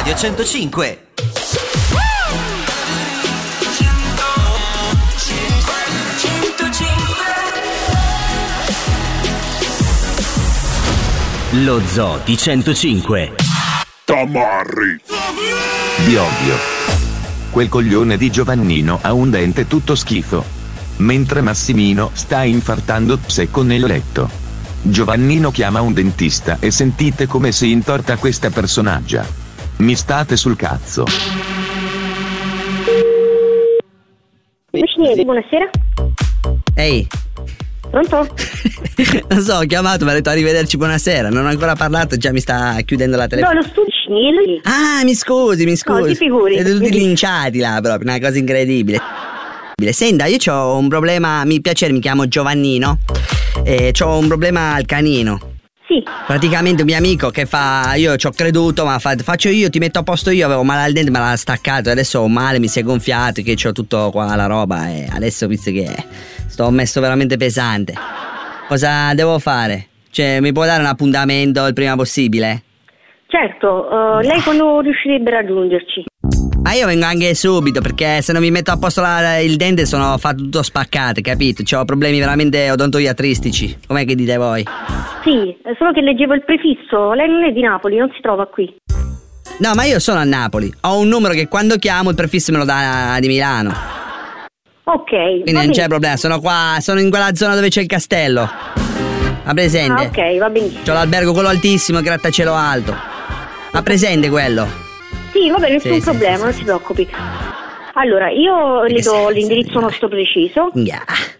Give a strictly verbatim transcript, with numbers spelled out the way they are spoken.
Radio centocinque. Lo Zoo di centocinque. Tamarri Di ovvio. Quel coglione di Giovannino ha un dente tutto schifo. Mentre Massimino sta infartando secco nel letto. Giovannino chiama un dentista e sentite come si intorta questa personaggia. Mi state sul cazzo. Buonasera. Ehi. Pronto? Non so, ho chiamato, mi ha detto arrivederci, buonasera. Non ho ancora parlato, già mi sta chiudendo la telefonata. No, lo studio Schneel. Ah, mi scusi, mi scusi. No, ti figuri. Siete tutti Mi- linciati là, proprio, una cosa incredibile. Senta, io ho un problema, mi piace, mi chiamo Giovannino. E ho un problema al canino. Sì. Praticamente un mio amico che fa, io ci ho creduto, ma fa, faccio io, ti metto a posto io, avevo male al dente, me l'ha staccato, adesso ho male, mi si è gonfiato, che c'ho tutto qua la roba e adesso visto che sto messo veramente pesante. Cosa devo fare? Cioè, mi può dare un appuntamento il prima possibile? Certo, uh, lei quando riuscirebbe a raggiungerci? Ma io vengo anche subito, perché se non mi metto a posto la, il dente sono fatto tutto spaccato, capito? C'ho problemi veramente odontoiatristici. Com'è che dite voi? Sì, eh, solo che leggevo il prefisso, lei non è di Napoli, non si trova qui. No, ma io sono a Napoli. Ho un numero che quando chiamo il prefisso me lo dà di Milano. Ok. Quindi va non c'è benissimo. problema, sono qua, sono in quella zona dove c'è il castello. Ha presente? Ah, ok, va benissimo. C'ho l'albergo quello altissimo, grattacielo alto. Ha presente quello? Sì, va bene, nessun Sì, sì, problema, sì, non sì. si preoccupi. Allora, io le do Sì, sì, l'indirizzo sì. nostro preciso. Yeah.